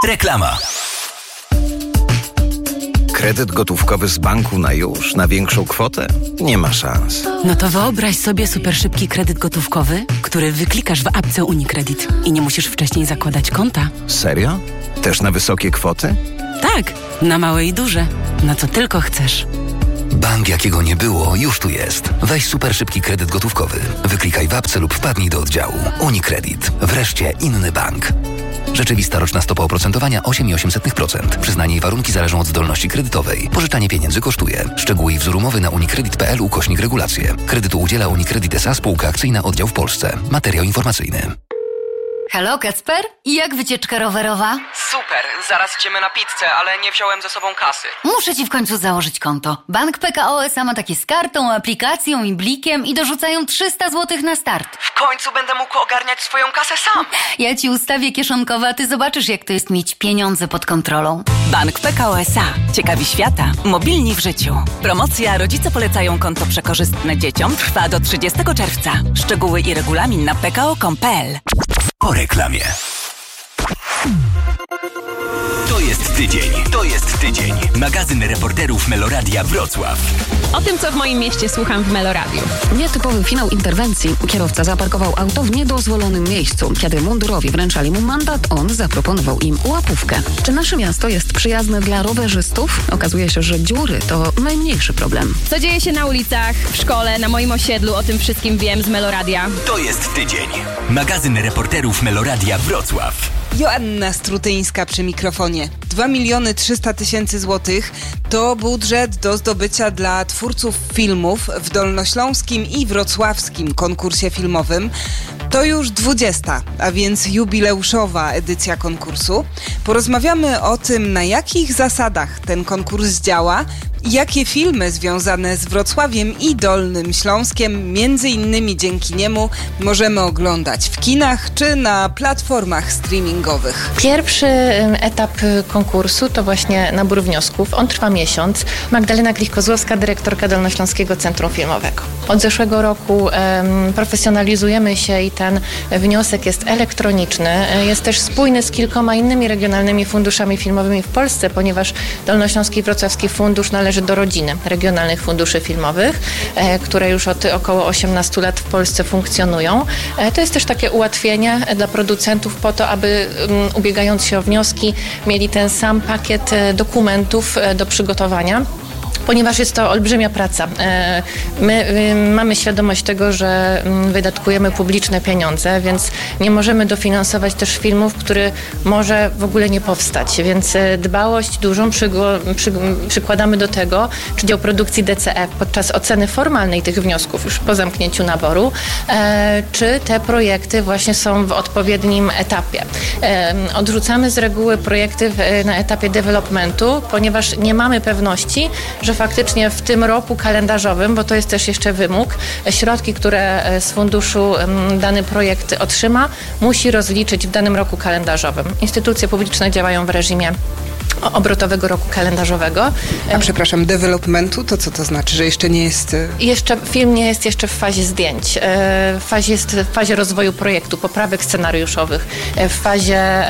Reklama. Kredyt gotówkowy z banku na już? Na większą kwotę? Nie ma szans. No to wyobraź sobie super szybki kredyt gotówkowy, który wyklikasz w apce UniCredit i nie musisz wcześniej zakładać konta. Serio? Też na wysokie kwoty? Tak, na małe i duże. Na co tylko chcesz. Bank, jakiego nie było, już tu jest. Weź super szybki kredyt gotówkowy. Wyklikaj w apce lub wpadnij do oddziału. UniCredit. Wreszcie inny bank. Rzeczywista roczna stopa oprocentowania 8,8%. Przyznanie i warunki zależą od zdolności kredytowej. Pożyczanie pieniędzy kosztuje. Szczegóły i wzór umowy na unicredit.pl/regulacje. Kredytu udziela UniCredit S.A. Spółka Akcyjna Oddział w Polsce. Materiał informacyjny. Halo, Kacper? I jak wycieczka rowerowa? Super, zaraz idziemy na pizzę, ale nie wziąłem ze sobą kasy. Muszę ci w końcu założyć konto. Bank PKO SA ma takie z kartą, aplikacją i blikiem i dorzucają 300 zł na start. W końcu będę mógł ogarniać swoją kasę sam. Ja ci ustawię kieszonkowe, a ty zobaczysz, jak to jest mieć pieniądze pod kontrolą. Bank PKO SA. Ciekawi świata. Mobilni w życiu. Promocja Rodzice polecają konto przekorzystne dzieciom trwa do 30 czerwca. Szczegóły i regulamin na pko.com.pl. Po reklamie. To jest tydzień. Magazyn reporterów Meloradia Wrocław. O tym, co w moim mieście słucham w Meloradiu. Nietypowy finał interwencji. Kierowca zaparkował auto w niedozwolonym miejscu. Kiedy mundurowi wręczali mu mandat, on zaproponował im łapówkę. Czy nasze miasto jest przyjazne dla rowerzystów? Okazuje się, że dziury to najmniejszy problem. Co dzieje się na ulicach, w szkole, na moim osiedlu, o tym wszystkim wiem z Meloradia. To jest tydzień. Magazyn reporterów Meloradia Wrocław. Joanna Strutyńska przy mikrofonie. 2 300 000 złotych to budżet do zdobycia dla twórców filmów w dolnośląskim i wrocławskim konkursie filmowym. To już 20, a więc jubileuszowa edycja konkursu. Porozmawiamy o tym, na jakich zasadach ten konkurs działa, jakie filmy związane z Wrocławiem i Dolnym Śląskiem, między innymi dzięki niemu, możemy oglądać w kinach czy na platformach streamingowych. Pierwszy etap konkursu to właśnie nabór wniosków. On trwa miesiąc. Magdalena Klich-Kozłowska, dyrektorka Dolnośląskiego Centrum Filmowego. Od zeszłego roku profesjonalizujemy się i ten wniosek jest elektroniczny. Jest też spójny z kilkoma innymi regionalnymi funduszami filmowymi w Polsce, ponieważ Dolnośląski i Wrocławski Fundusz należy do rodziny regionalnych funduszy filmowych, które już od około 18 lat w Polsce funkcjonują. To jest też takie ułatwienie dla producentów po to, aby ubiegając się o wnioski mieli ten sam pakiet dokumentów do przygotowania. Ponieważ jest to olbrzymia praca. My mamy świadomość tego, że wydatkujemy publiczne pieniądze, więc nie możemy dofinansować też filmów, który może w ogóle nie powstać. Więc dbałość dużą przykładamy do tego, czy dział produkcji DCF podczas oceny formalnej tych wniosków, już po zamknięciu naboru, czy te projekty właśnie są w odpowiednim etapie. Odrzucamy z reguły projekty na etapie developmentu, ponieważ nie mamy pewności, że faktycznie w tym roku kalendarzowym, bo to jest też jeszcze wymóg, środki, które z funduszu dany projekt otrzyma, musi rozliczyć w danym roku kalendarzowym. Instytucje publiczne działają w reżimie obrotowego roku kalendarzowego. A przepraszam, developmentu, to co to znaczy, że jeszcze nie jest... Film nie jest jeszcze w fazie zdjęć. Jest w fazie rozwoju projektu, poprawek scenariuszowych, w fazie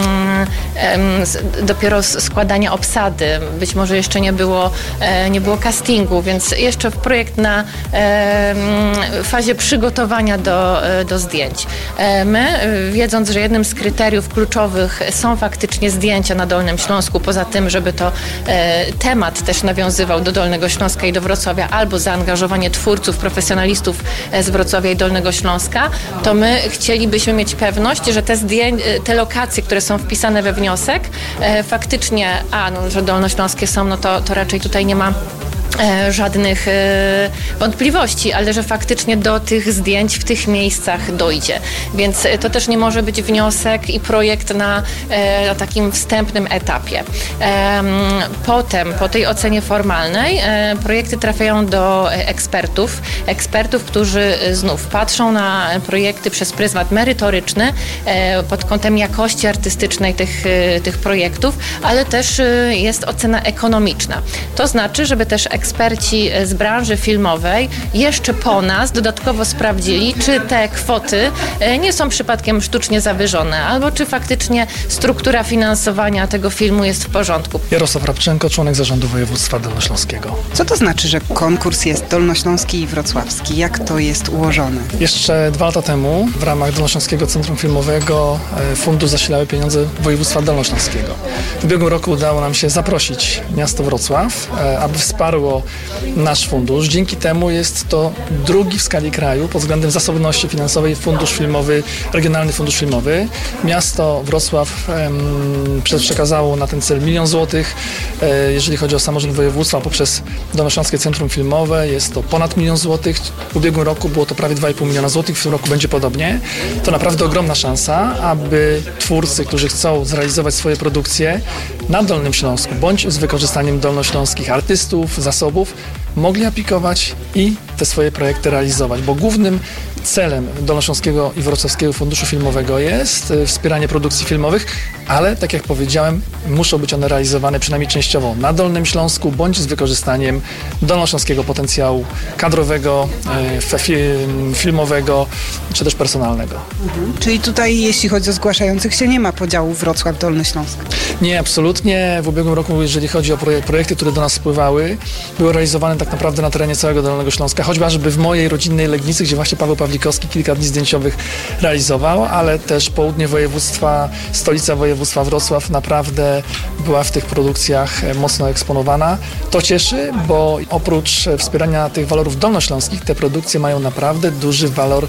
dopiero składania obsady. Być może jeszcze nie było castingu, więc jeszcze projekt na fazie przygotowania do zdjęć. My, wiedząc, że jednym z kryteriów kluczowych są faktycznie zdjęcia na Dolnym Śląsku, poza tym, żeby to temat też nawiązywał do Dolnego Śląska i do Wrocławia, albo zaangażowanie twórców, profesjonalistów z Wrocławia i Dolnego Śląska, to my chcielibyśmy mieć pewność, że te lokacje, które są wpisane we wniosek, faktycznie, że dolnośląskie są, no to raczej tutaj nie ma żadnych wątpliwości, ale że faktycznie do tych zdjęć w tych miejscach dojdzie. Więc to też nie może być wniosek i projekt na takim wstępnym etapie. Potem, po tej ocenie formalnej, projekty trafiają do ekspertów, którzy znów patrzą na projekty przez pryzmat merytoryczny, pod kątem jakości artystycznej tych projektów, ale też jest ocena ekonomiczna. To znaczy, żeby też eksperci z branży filmowej jeszcze po nas dodatkowo sprawdzili, czy te kwoty nie są przypadkiem sztucznie zawyżone, albo czy faktycznie struktura finansowania tego filmu jest w porządku. Jarosław Rabczenko, członek zarządu województwa dolnośląskiego. Co to znaczy, że konkurs jest dolnośląski i wrocławski? Jak to jest ułożone? Jeszcze 2 lata temu w ramach Dolnośląskiego Centrum Filmowego fundusz zasilały pieniądze województwa dolnośląskiego. W ubiegłym roku udało nam się zaprosić miasto Wrocław, aby wsparło nasz fundusz. Dzięki temu jest to drugi w skali kraju pod względem zasobności finansowej fundusz filmowy, regionalny fundusz filmowy. Miasto Wrocław przekazało na ten cel 1 000 000 złotych. Jeżeli chodzi o samorząd województwa poprzez Dolnośląskie Centrum Filmowe jest to ponad 1 000 000 złotych. W ubiegłym roku było to prawie 2,5 miliona złotych, w tym roku będzie podobnie. To naprawdę ogromna szansa, aby twórcy, którzy chcą zrealizować swoje produkcje na Dolnym Śląsku, bądź z wykorzystaniem dolnośląskich artystów, zasobów, mogli aplikować i te swoje projekty realizować, bo głównym celem Dolnośląskiego i Wrocławskiego Funduszu Filmowego jest wspieranie produkcji filmowych, ale tak jak powiedziałem, muszą być one realizowane przynajmniej częściowo na Dolnym Śląsku, bądź z wykorzystaniem dolnośląskiego potencjału kadrowego, filmowego, czy też personalnego. Czyli tutaj, jeśli chodzi o zgłaszających się, nie ma podziału Wrocław-Dolny Śląsk? Nie, absolutnie. W ubiegłym roku, jeżeli chodzi o projekty, które do nas spływały, były realizowane tak naprawdę na terenie całego Dolnego Śląska, choćby w mojej rodzinnej Legnicy, gdzie właśnie Paweł Pawlikowski kilka dni zdjęciowych realizował, ale też południe województwa, stolica województwa Wrocław naprawdę była w tych produkcjach mocno eksponowana. To cieszy, bo oprócz wspierania tych walorów dolnośląskich, te produkcje mają naprawdę duży walor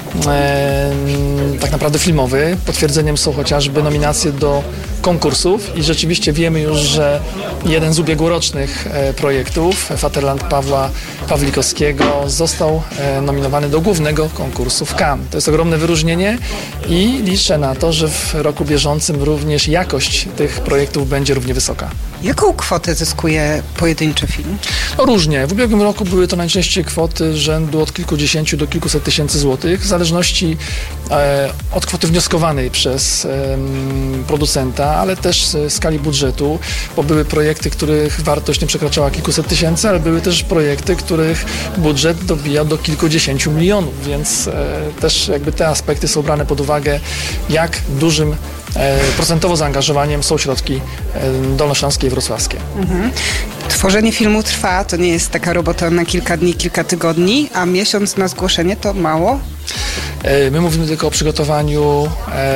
tak naprawdę filmowy. Potwierdzeniem są chociażby nominacje do konkursów i rzeczywiście wiemy już, że jeden z ubiegłorocznych projektów, Vaterland Pawła Pawlikowskiego, został nominowany do głównego konkursu w Cannes. To jest ogromne wyróżnienie i liczę na to, że w roku bieżącym również jakość tych projektów będzie równie wysoka. Jaką kwotę zyskuje pojedynczy film? No różnie. W ubiegłym roku były to najczęściej kwoty rzędu od kilkudziesięciu do kilkuset tysięcy złotych, w zależności od kwoty wnioskowanej przez producenta, ale też skali budżetu, bo były projekty, których wartość nie przekraczała kilkuset tysięcy, ale były też projekty, których budżet dobijał do kilkudziesięciu milionów, więc też jakby te aspekty są brane pod uwagę, jak dużym procentowo zaangażowaniem są środki dolnośląskie i wrocławskie. Tworzenie filmu trwa, to nie jest taka robota na kilka dni, kilka tygodni, a miesiąc na zgłoszenie to mało? My mówimy tylko o przygotowaniu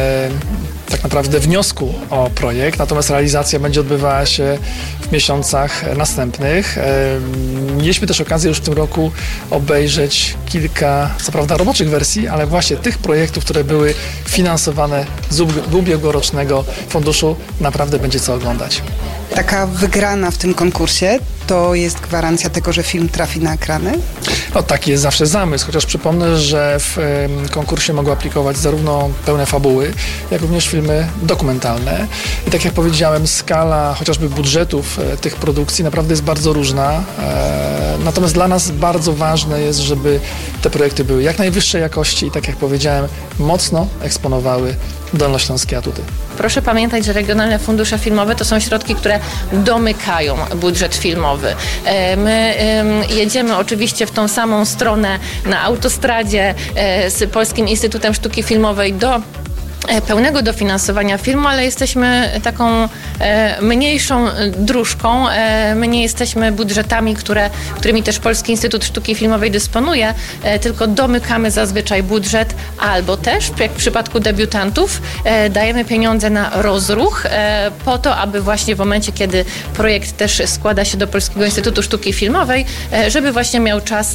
tak naprawdę wniosku o projekt, natomiast realizacja będzie odbywała się w miesiącach następnych. Mieliśmy też okazję już w tym roku obejrzeć kilka, co prawda roboczych wersji, ale właśnie tych projektów, które były finansowane z ubiegłorocznego funduszu, naprawdę będzie co oglądać. Taka wygrana w tym konkursie to jest gwarancja tego, że film trafi na ekrany? No taki jest zawsze zamysł, chociaż przypomnę, że w konkursie mogą aplikować zarówno pełne fabuły, jak również filmy dokumentalne. I tak jak powiedziałem, skala chociażby budżetów tych produkcji naprawdę jest bardzo różna. Natomiast dla nas bardzo ważne jest, żeby te projekty były jak najwyższej jakości i tak jak powiedziałem, mocno eksponowały dolnośląskie atuty. Proszę pamiętać, że regionalne fundusze filmowe to są środki, które domykają budżet filmowy. My jedziemy oczywiście w tą samą stronę na autostradzie z Polskim Instytutem Sztuki Filmowej do pełnego dofinansowania filmu, ale jesteśmy taką mniejszą dróżką. My nie jesteśmy budżetami, którymi też Polski Instytut Sztuki Filmowej dysponuje, tylko domykamy zazwyczaj budżet, albo też, jak w przypadku debiutantów, dajemy pieniądze na rozruch po to, aby właśnie w momencie, kiedy projekt też składa się do Polskiego Instytutu Sztuki Filmowej, żeby właśnie miał czas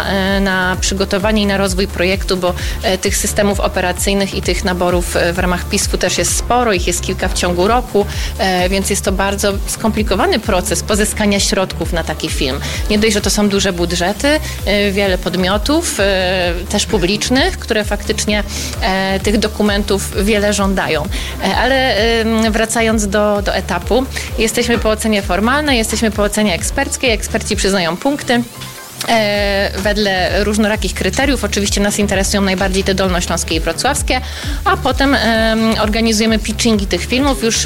na przygotowanie i na rozwój projektu, bo tych systemów operacyjnych i tych naborów w ramach PISF-u też jest sporo, ich jest kilka w ciągu roku, więc jest to bardzo skomplikowany proces pozyskania środków na taki film. Nie dość, że to są duże budżety, wiele podmiotów, też publicznych, które faktycznie tych dokumentów wiele żądają. Ale wracając do etapu, jesteśmy po ocenie formalnej, jesteśmy po ocenie eksperckiej, eksperci przyznają punkty. wedle różnorakich kryteriów. Oczywiście nas interesują najbardziej te dolnośląskie i wrocławskie, a potem organizujemy pitchingi tych filmów już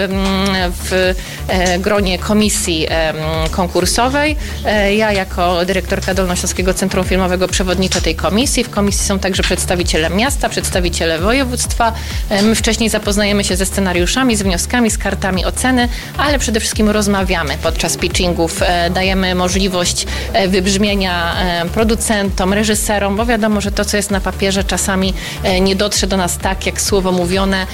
w gronie komisji konkursowej. Ja jako dyrektorka Dolnośląskiego Centrum Filmowego przewodniczę tej komisji. W komisji są także przedstawiciele miasta, przedstawiciele województwa. My wcześniej zapoznajemy się ze scenariuszami, z wnioskami, z kartami oceny, ale przede wszystkim rozmawiamy podczas pitchingów. Dajemy możliwość wybrzmienia producentom, reżyserom, bo wiadomo, że to, co jest na papierze, czasami nie dotrze do nas tak, jak słowo mówione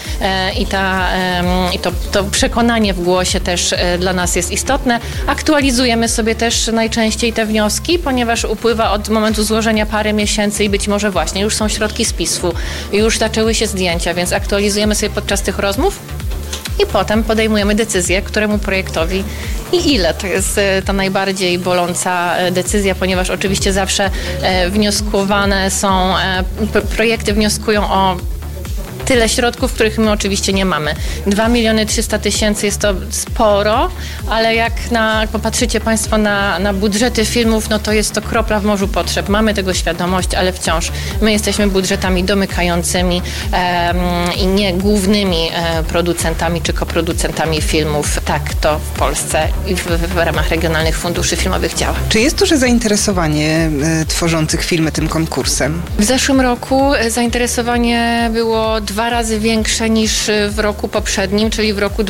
i to przekonanie w głosie też dla nas jest istotne. Aktualizujemy sobie też najczęściej te wnioski, ponieważ upływa od momentu złożenia parę miesięcy i być może właśnie już są środki spisu, już zaczęły się zdjęcia, więc aktualizujemy sobie podczas tych rozmów i potem podejmujemy decyzję, któremu projektowi i ile. To jest ta najbardziej boląca decyzja, ponieważ oczywiście zawsze wnioskowane są, projekty wnioskują o tyle środków, których my oczywiście nie mamy. 2 300 000 jest to sporo, ale jak popatrzycie Państwo na budżety filmów, no to jest to kropla w morzu potrzeb. Mamy tego świadomość, ale wciąż my jesteśmy budżetami domykającymi i nie głównymi producentami czy koproducentami filmów. Tak to w Polsce i w ramach regionalnych funduszy filmowych działa. Czy jest duże zainteresowanie tworzących filmy tym konkursem? W zeszłym roku zainteresowanie było 2 razy większe niż w roku poprzednim, czyli w roku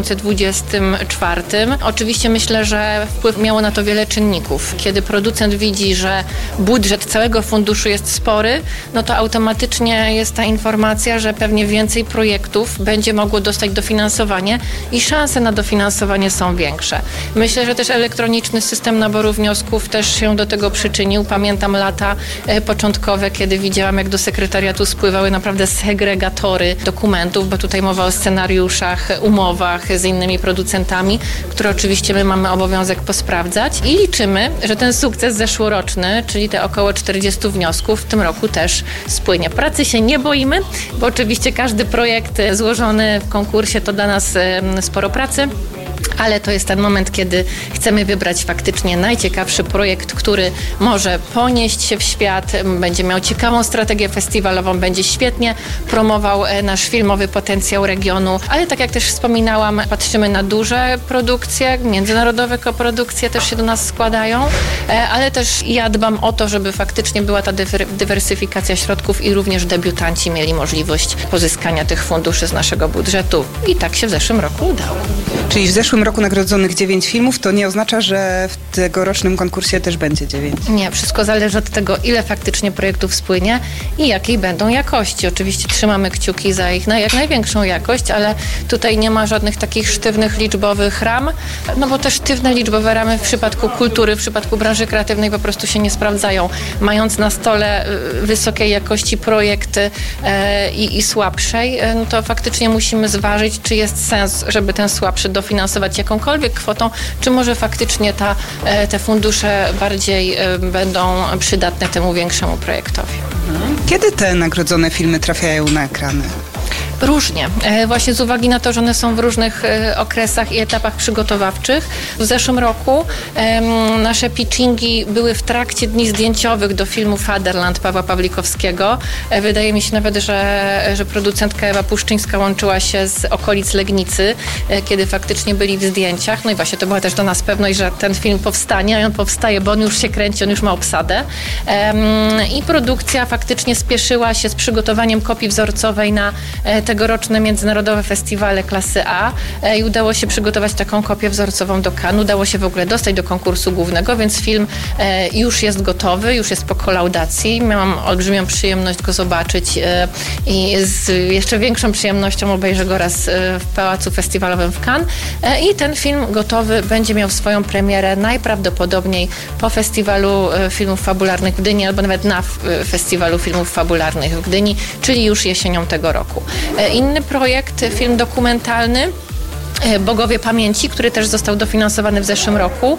2024. Oczywiście myślę, że wpływ miało na to wiele czynników. Kiedy producent widzi, że budżet całego funduszu jest spory, no to automatycznie jest ta informacja, że pewnie więcej projektów będzie mogło dostać dofinansowanie i szanse na dofinansowanie są większe. Myślę, że też elektroniczny system naboru wniosków też się do tego przyczynił. Pamiętam lata początkowe, kiedy widziałam, jak do sekretariatu spływały naprawdę segregatory dokumentów, bo tutaj mowa o scenariuszach, umowach z innymi producentami, które oczywiście my mamy obowiązek posprawdzać i liczymy, że ten sukces zeszłoroczny, czyli te około 40 wniosków w tym roku też spłynie. Pracy się nie boimy, bo oczywiście każdy projekt złożony w konkursie to dla nas sporo pracy. Ale to jest ten moment, kiedy chcemy wybrać faktycznie najciekawszy projekt, który może ponieść się w świat, będzie miał ciekawą strategię festiwalową, będzie świetnie promował nasz filmowy potencjał regionu. Ale tak jak też wspominałam, patrzymy na duże produkcje, międzynarodowe koprodukcje też się do nas składają, ale też ja dbam o to, żeby faktycznie była ta dywersyfikacja środków i również debiutanci mieli możliwość pozyskania tych funduszy z naszego budżetu. I tak się w zeszłym roku udało. Czyli w zeszłym roku nagrodzonych 9 filmów, to nie oznacza, że w tegorocznym konkursie też będzie 9? Nie, wszystko zależy od tego, ile faktycznie projektów spłynie i jakiej będą jakości. Oczywiście trzymamy kciuki za ich jak największą jakość, ale tutaj nie ma żadnych takich sztywnych liczbowych ram, no bo te sztywne liczbowe ramy w przypadku kultury, w przypadku branży kreatywnej po prostu się nie sprawdzają. Mając na stole wysokiej jakości projekty i słabszej, no to faktycznie musimy zważyć, czy jest sens, żeby ten słabszy dofinansować jakąkolwiek kwotą, czy może faktycznie te fundusze bardziej będą przydatne temu większemu projektowi. Kiedy te nagrodzone filmy trafiają na ekrany? Różnie. Właśnie z uwagi na to, że one są w różnych okresach i etapach przygotowawczych. W zeszłym roku nasze pitchingi były w trakcie dni zdjęciowych do filmu Fatherland Pawła Pawlikowskiego. Wydaje mi się nawet, że producentka Ewa Puszczyńska łączyła się z okolic Legnicy, kiedy faktycznie byli w zdjęciach. No i właśnie to była też do nas pewność, że ten film powstanie, a on powstaje, bo on już się kręci, on już ma obsadę. I produkcja faktycznie spieszyła się z przygotowaniem kopii wzorcowej na tegoroczne międzynarodowe festiwale klasy A i udało się przygotować taką kopię wzorcową do Cannes. Udało się w ogóle dostać do konkursu głównego, więc film już jest gotowy, już jest po kolaudacji. Miałam olbrzymią przyjemność go zobaczyć i z jeszcze większą przyjemnością obejrzę go raz w Pałacu Festiwalowym w Cannes. I ten film gotowy będzie miał swoją premierę najprawdopodobniej po Festiwalu Filmów Fabularnych w Gdyni albo nawet na Festiwalu Filmów Fabularnych w Gdyni, czyli już jesienią tego roku. Inny projekt, film dokumentalny, Bogowie Pamięci, który też został dofinansowany w zeszłym roku,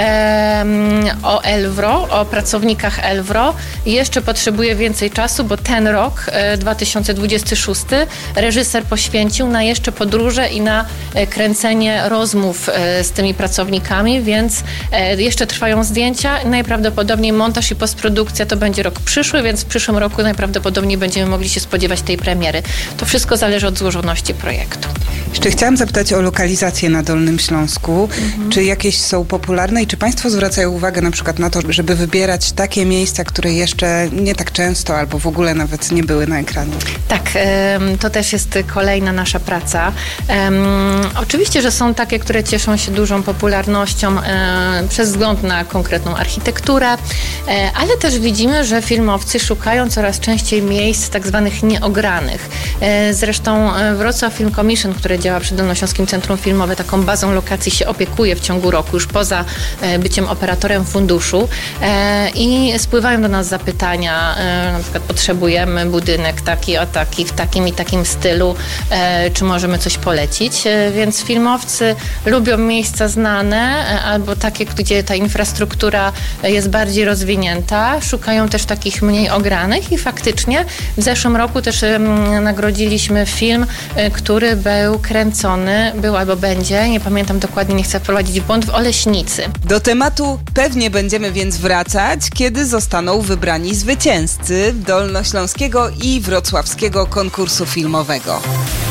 o Elwro, o pracownikach Elwro. Jeszcze potrzebuje więcej czasu, bo ten rok, 2026, reżyser poświęcił na jeszcze podróże i na kręcenie rozmów z tymi pracownikami, więc jeszcze trwają zdjęcia. Najprawdopodobniej montaż i postprodukcja to będzie rok przyszły, więc w przyszłym roku najprawdopodobniej będziemy mogli się spodziewać tej premiery. To wszystko zależy od złożoności projektu. Jeszcze chciałam zapytać o lokalizację na Dolnym Śląsku. Czy jakieś są popularne i czy Państwo zwracają uwagę na przykład na to, żeby wybierać takie miejsca, które jeszcze nie tak często albo w ogóle nawet nie były na ekranie? Tak, to też jest kolejna nasza praca. Oczywiście, że są takie, które cieszą się dużą popularnością przez wzgląd na konkretną architekturę, ale też widzimy, że filmowcy szukają coraz częściej miejsc tak zwanych nieogranych. Zresztą Wrocław Film Commission, które działa przy Dolnośląskim Centrum Filmowe, taką bazą lokacji się opiekuje w ciągu roku, już poza byciem operatorem funduszu, i spływają do nas zapytania, na przykład potrzebujemy budynek taki, o taki, w takim i takim stylu, czy możemy coś polecić, więc filmowcy lubią miejsca znane albo takie, gdzie ta infrastruktura jest bardziej rozwinięta, szukają też takich mniej ogranych i faktycznie w zeszłym roku też nagrodziliśmy film, który był kręcony, był albo będzie, nie pamiętam dokładnie, nie chcę wprowadzić w błąd, w Oleśnicy. Do tematu pewnie będziemy więc wracać, kiedy zostaną wybrani zwycięzcy dolnośląskiego i wrocławskiego konkursu filmowego.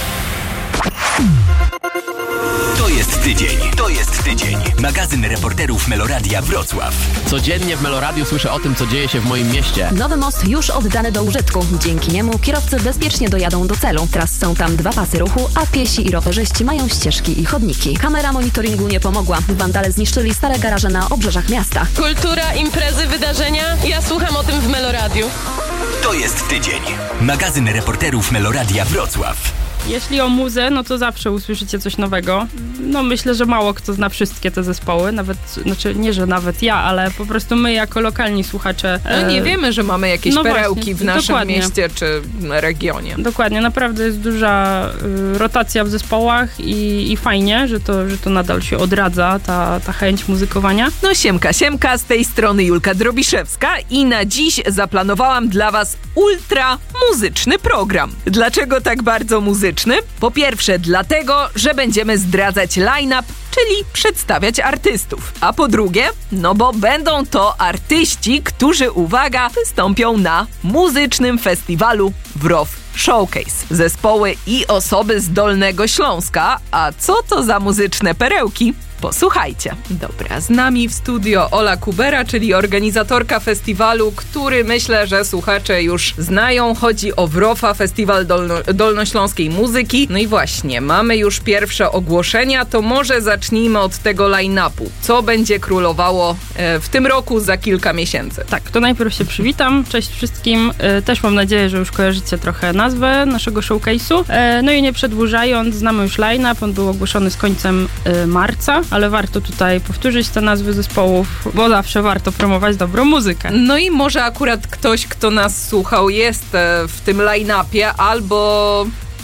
To jest tydzień. Magazyn reporterów Meloradia Wrocław. Codziennie w Meloradiu słyszę o tym, co dzieje się w moim mieście. Nowy most już oddany do użytku. Dzięki niemu kierowcy bezpiecznie dojadą do celu. Teraz są tam 2 pasy ruchu, a piesi i rowerzyści mają ścieżki i chodniki. Kamera monitoringu nie pomogła. Wandale zniszczyli stare garaże na obrzeżach miasta. Kultura, imprezy, wydarzenia. Ja słucham o tym w Meloradiu. To jest tydzień. Magazyn reporterów Meloradia Wrocław. Jeśli o muzę, no to zawsze usłyszycie coś nowego. No myślę, że mało kto zna wszystkie te zespoły, nawet, znaczy nie, że nawet ja, ale po prostu my jako lokalni słuchacze... No nie wiemy, że mamy jakieś perełki właśnie, w naszym mieście czy regionie. Dokładnie, naprawdę jest duża rotacja w zespołach i fajnie, że to nadal się odradza, ta chęć muzykowania. No siemka, z tej strony Julka Drobiszewska i na dziś zaplanowałam dla was ultra muzyczny program. Dlaczego tak bardzo muzyczny? Po pierwsze dlatego, że będziemy zdradzać line-up, czyli przedstawiać artystów. A po drugie, no bo będą to artyści, którzy, uwaga, wystąpią na muzycznym festiwalu WROF Showcase. Zespoły i osoby z Dolnego Śląska. A co to za muzyczne perełki? Posłuchajcie. Dobra, z nami w studio Ola Kubera, czyli organizatorka festiwalu, który myślę, że słuchacze już znają. Chodzi o WROFA, Festiwal Dolnośląskiej Muzyki. No i właśnie, mamy już pierwsze ogłoszenia, to może zacznijmy od tego line-upu. Co będzie królowało w tym roku za kilka miesięcy? Tak, to najpierw się przywitam. Cześć wszystkim. Też mam nadzieję, że już kojarzycie trochę nazwę naszego showcase'u. No i nie przedłużając, znamy już line-up. On był ogłoszony z końcem marca, ale warto tutaj powtórzyć te nazwy zespołów, bo zawsze warto promować dobrą muzykę. No i może akurat ktoś, kto nas słuchał, jest w tym line-upie albo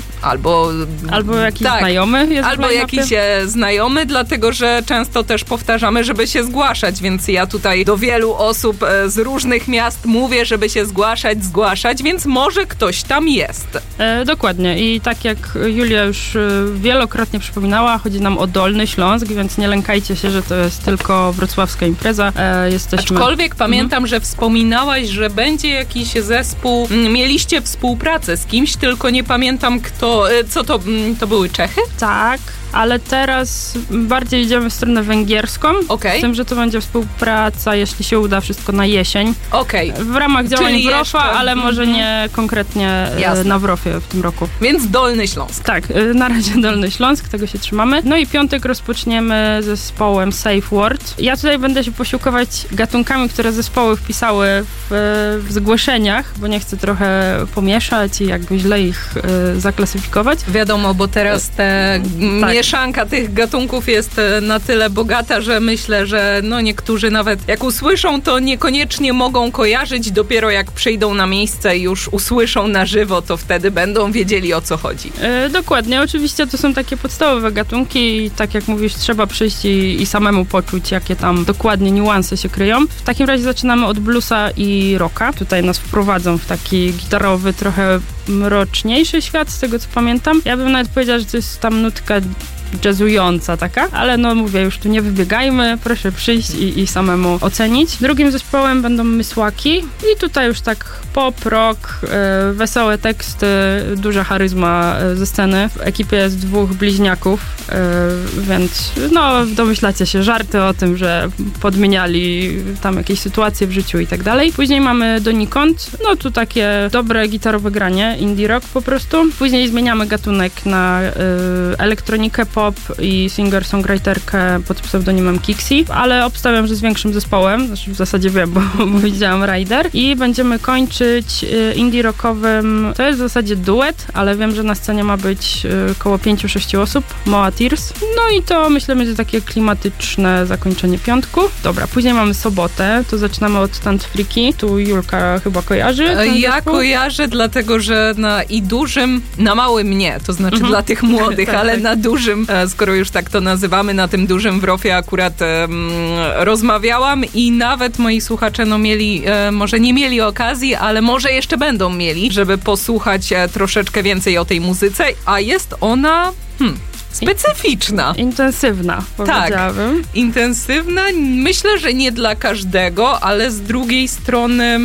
jakiś znajomy jest albo jakiś znajomy, dlatego że często też powtarzamy, żeby się zgłaszać, więc ja tutaj do wielu osób z różnych miast mówię, żeby się zgłaszać, więc może ktoś tam jest. Dokładnie i tak jak Julia już wielokrotnie przypominała, chodzi nam o Dolny Śląsk, więc nie lękajcie się, że to jest tylko wrocławska impreza. Aczkolwiek pamiętam, że wspominałaś, że będzie jakiś zespół, mieliście współpracę z kimś, tylko nie pamiętam kto. Co to były Czechy? Tak, ale teraz bardziej idziemy w stronę węgierską. Okay. Z tym, że to będzie współpraca, jeśli się uda, wszystko na jesień. Okay. W ramach działań WROFA, ale może nie konkretnie na WROFie w tym roku. Więc Dolny Śląsk. Tak, na razie Dolny Śląsk, tego się trzymamy. No i piątek rozpoczniemy zespołem Safe Word. Ja tutaj będę się posiłkować gatunkami, które zespoły wpisały w zgłoszeniach, bo nie chcę trochę pomieszać i jakby źle ich zaklasyfikować. Wiadomo, bo teraz te mieszanka tych gatunków jest na tyle bogata, że myślę, że niektórzy nawet jak usłyszą, to niekoniecznie mogą kojarzyć. Dopiero jak przyjdą na miejsce i już usłyszą na żywo, to wtedy będą wiedzieli, o co chodzi. Dokładnie. Oczywiście to są takie podstawowe gatunki i tak jak mówisz, trzeba przyjść i samemu poczuć, jakie tam dokładnie niuanse się kryją. W takim razie zaczynamy od bluesa i rocka. Tutaj nas wprowadzą w taki gitarowy, trochę mroczniejszy świat, z tego co pamiętam. Ja bym nawet powiedziała, że to jest tam nutka jazzująca taka, ale mówię, już tu nie wybiegajmy, proszę przyjść i samemu ocenić. Drugim zespołem będą Mysłaki i tutaj już tak pop, rock, wesołe teksty, duża charyzma ze sceny. W ekipie jest 2 bliźniaków, więc domyślacie się, żarty o tym, że podmieniali tam jakieś sytuacje w życiu i tak dalej. Później mamy Donikąd, tu takie dobre gitarowe granie, indie rock po prostu. Później zmieniamy gatunek na elektronikę, pop i singer-songwriterkę pod pseudonimem Kixi, ale obstawiam, że z większym zespołem, znaczy w zasadzie wiem, bo widziałam Rider i będziemy kończyć indie rockowym, to jest w zasadzie duet, ale wiem, że na scenie ma być około 5-6 osób, Moa Tears. I to myślę będzie takie klimatyczne zakończenie piątku. Dobra, później mamy sobotę, to zaczynamy od Tantfriki, tu Julka chyba kojarzy. Ja kojarzę, dlatego że na małym nie, to znaczy dla tych młodych, ale na dużym, skoro już tak to nazywamy, na tym dużym wrofie akurat rozmawiałam i nawet moi słuchacze mieli, może nie mieli okazji, ale może jeszcze będą mieli, żeby posłuchać troszeczkę więcej o tej muzyce, a jest ona specyficzna. Intensywna, powiedziałabym. Tak, intensywna. Myślę, że nie dla każdego, ale z drugiej strony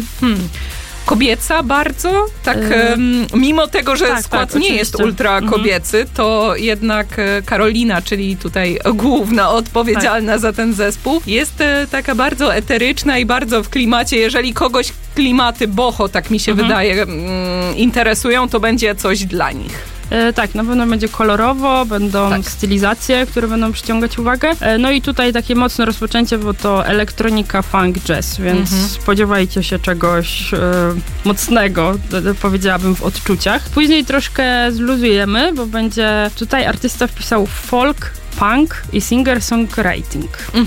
kobieca bardzo, tak mimo tego, że skład nie jest ultra kobiecy, to jednak Karolina, czyli tutaj główna odpowiedzialna za ten zespół, jest taka bardzo eteryczna i bardzo w klimacie. Jeżeli kogoś klimaty boho, tak mi się wydaje, interesują, to będzie coś dla nich. Tak, na pewno będzie kolorowo, będą stylizacje, które będą przyciągać uwagę. I tutaj takie mocne rozpoczęcie, bo to elektronika, funk, jazz, więc spodziewajcie się czegoś mocnego, powiedziałabym, w odczuciach. Później troszkę zluzujemy, bo będzie tutaj artysta wpisał folk, punk i singer-songwriting.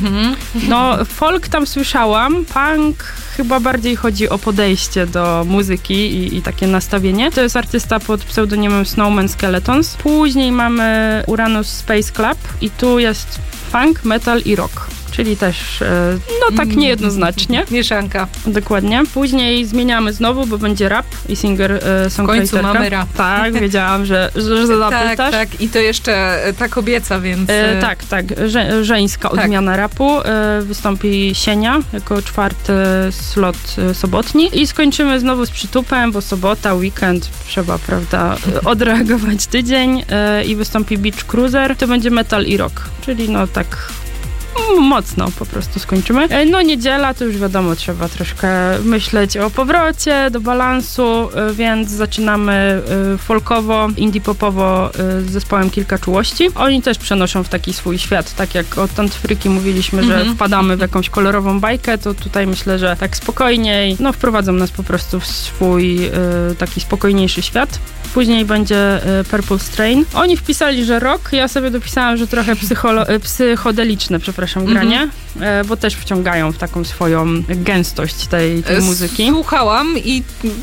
Folk tam słyszałam, punk chyba bardziej chodzi o podejście do muzyki i takie nastawienie. To jest artysta pod pseudonimem Snowman Skeletons. Później mamy Uranus Space Club i tu jest funk, metal i rock. Czyli też, tak niejednoznacznie. Mieszanka. Dokładnie. Później zmieniamy znowu, bo będzie rap i singer-songwriterka. W końcu mamy rap. Tak, wiedziałam, że zapytasz. Tak. I to jeszcze ta kobieca, więc... Tak. Żeńska odmiana rapu. Wystąpi Sienia jako 4. slot sobotni. I skończymy znowu z przytupem, bo sobota, weekend, trzeba, prawda, odreagować tydzień. I wystąpi Beach Cruiser. To będzie metal i rock. Czyli tak mocno po prostu skończymy. Niedziela to już wiadomo, trzeba troszkę myśleć o powrocie do balansu, więc zaczynamy folkowo, indie popowo z zespołem Kilka Czułości. Oni też przenoszą w taki swój świat, tak jak od Tantfryki mówiliśmy, że wpadamy w jakąś kolorową bajkę, to tutaj myślę, że tak spokojniej, wprowadzą nas po prostu w swój taki spokojniejszy świat. Później będzie Purple Strain. Oni wpisali, że rock, ja sobie dopisałam, że trochę psychodeliczne, granie, bo też wciągają w taką swoją gęstość tej muzyki. Słuchałam i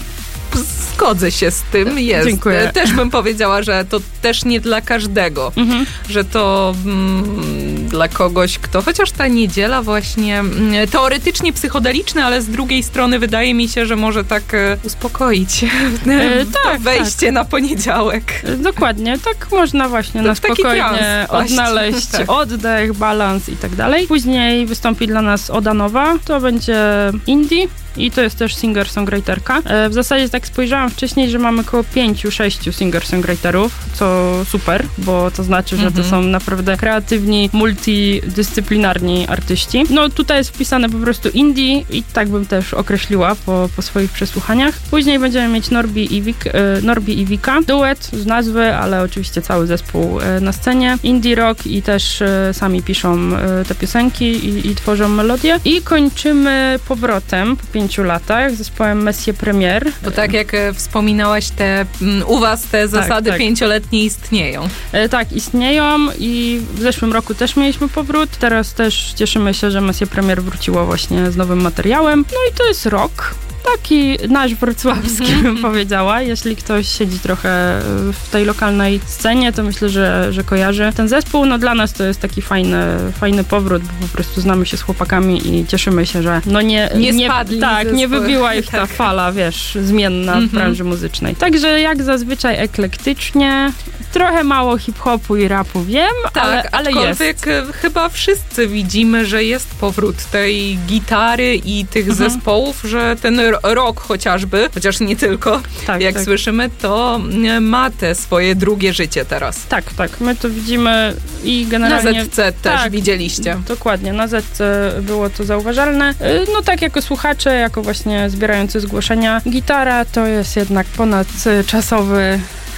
zgodzę się z tym. Jest. Dziękuję. Też bym powiedziała, że to też nie dla każdego. Że to dla kogoś, kto... Chociaż ta niedziela właśnie teoretycznie psychodeliczna, ale z drugiej strony wydaje mi się, że może tak uspokoić wejście na poniedziałek. Dokładnie. Tak można właśnie na spokojnie odnaleźć oddech, balans i tak dalej. Później wystąpi dla nas Oda Nowa. To będzie indie. I to jest też singer-songwriterka. W zasadzie tak spojrzałam wcześniej, że mamy około 5-6 singer-songwriterów, co super, bo to znaczy, że to są naprawdę kreatywni, multidyscyplinarni artyści. Tutaj jest wpisane po prostu indie i tak bym też określiła po swoich przesłuchaniach. Później będziemy mieć Norbi i Wika. Duet z nazwy, ale oczywiście cały zespół na scenie. Indie rock i też sami piszą te piosenki i tworzą melodie. I kończymy powrotem po 5 latach z zespołem Messier Premier. Bo tak jak wspominałaś, u was te zasady 5-letnie istnieją. Tak, istnieją i w zeszłym roku też mieliśmy powrót. Teraz też cieszymy się, że Messier Premier wróciło właśnie z nowym materiałem. No i to jest rok. Taki nasz wrocławski, bym powiedziała. Jeśli ktoś siedzi trochę w tej lokalnej scenie, to myślę, że kojarzy ten zespół. No dla nas to jest taki fajny powrót, bo po prostu znamy się z chłopakami i cieszymy się, że nie spadli. Tak, nie wybiła ich ta fala, zmienna w branży muzycznej. Także jak zazwyczaj eklektycznie, trochę mało hip-hopu i rapu wiem, ale aczkolwiek jest. Chyba wszyscy widzimy, że jest powrót tej gitary i tych zespołów, że ten rock chociażby, chociaż nie tylko, jak słyszymy, to ma te swoje drugie życie teraz. Tak, my to widzimy i generalnie... Na ZC też widzieliście. Dokładnie, na ZC było to zauważalne. No tak jako słuchacze, jako właśnie zbierający zgłoszenia, gitara to jest jednak ponadczasowy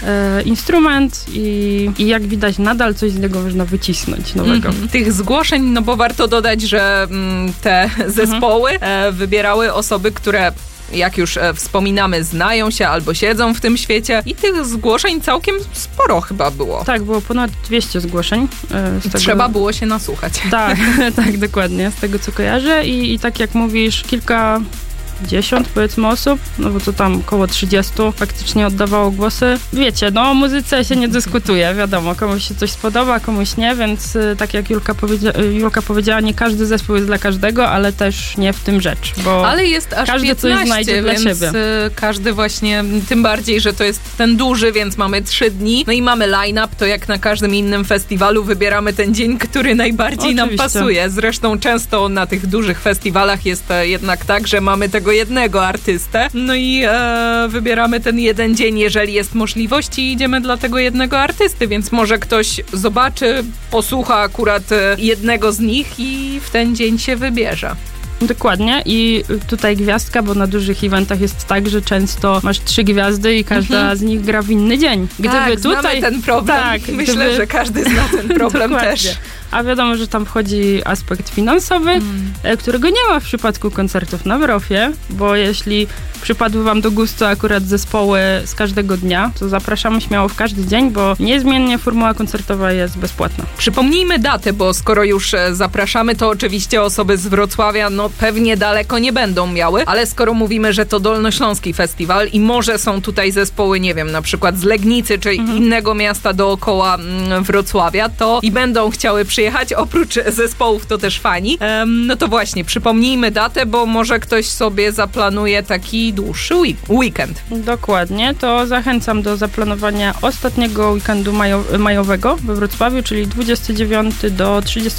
instrument i jak widać nadal coś z niego można wycisnąć nowego. Tych zgłoszeń, no bo warto dodać, że te zespoły wybierały osoby, które jak już wspominamy, znają się albo siedzą w tym świecie i tych zgłoszeń całkiem sporo chyba było. Tak, było ponad 200 zgłoszeń. Trzeba było się nasłuchać. Tak, dokładnie, z tego co kojarzę i tak jak mówisz, kilkadziesiąt powiedzmy osób, no bo to tam około 30 faktycznie oddawało głosy. Wiecie, o muzyce się nie dyskutuje, wiadomo, komuś się coś spodoba, komuś nie, więc tak jak Julka powiedziała, nie każdy zespół jest dla każdego, ale też nie w tym rzecz, bo ale jest aż każdy 15, coś znajdzie dla siebie. Każdy właśnie, tym bardziej, że to jest ten duży, więc mamy 3 dni, no i mamy line-up, to jak na każdym innym festiwalu wybieramy ten dzień, który najbardziej nam pasuje. Zresztą często na tych dużych festiwalach jest jednak tak, że mamy tego jednego artystę, no i wybieramy ten jeden dzień, jeżeli jest możliwość i idziemy dla tego jednego artysty, więc może ktoś zobaczy, posłucha akurat jednego z nich i w ten dzień się wybierze. Dokładnie i tutaj gwiazdka, bo na dużych eventach jest tak, że często masz 3 gwiazdy i każda z nich gra w inny dzień. Gdyby znamy ten problem. Myślę, że każdy zna ten problem też. A wiadomo, że tam wchodzi aspekt finansowy, którego nie ma w przypadku koncertów na Wrofie, bo jeśli przypadły wam do gustu akurat zespoły z każdego dnia, to zapraszamy śmiało w każdy dzień, bo niezmiennie formuła koncertowa jest bezpłatna. Przypomnijmy datę, bo skoro już zapraszamy, to oczywiście osoby z Wrocławia pewnie daleko nie będą miały, ale skoro mówimy, że to Dolnośląski Festiwal i może są tutaj zespoły, nie wiem, na przykład z Legnicy, czy innego miasta dookoła Wrocławia, to i będą chciały przyjechać, oprócz zespołów to też fani, no to właśnie, przypomnijmy datę, bo może ktoś sobie zaplanuje taki dłuższy weekend. Dokładnie, to zachęcam do zaplanowania ostatniego weekendu majowego we Wrocławiu, czyli 29 do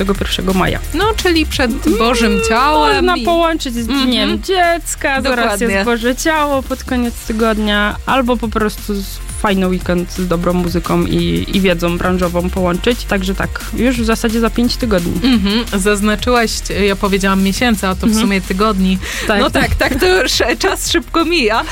31 maja. No, czyli przed Bożym Ciałem. Można połączyć z Dniem Dziecka, zaraz jest Boże Ciało pod koniec tygodnia, albo po prostu fajny weekend z dobrą muzyką i wiedzą branżową połączyć. Także tak, już w zasadzie za 5 tygodni. Zaznaczyłaś, ja powiedziałam miesięcy, a to w sumie tygodni. Tak, to już czas szybko mija,